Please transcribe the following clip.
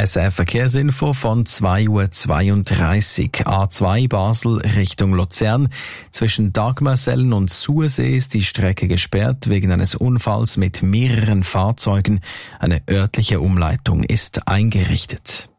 SRF Verkehrsinfo von 2:32 Uhr. A2 Basel Richtung Luzern. Zwischen Dagmersellen und Sursee ist die Strecke gesperrt wegen eines Unfalls mit mehreren Fahrzeugen. Eine örtliche Umleitung ist eingerichtet.